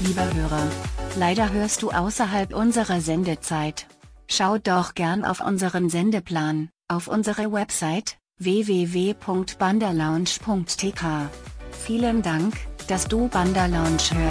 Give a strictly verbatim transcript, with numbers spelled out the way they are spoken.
Lieber Hörer, leider hörst du außerhalb unserer Sendezeit. Schau doch gern auf unseren Sendeplan, auf unsere Website w w w punkt bandalounge punkt t k. Vielen Dank, dass du Banderlounge hörst.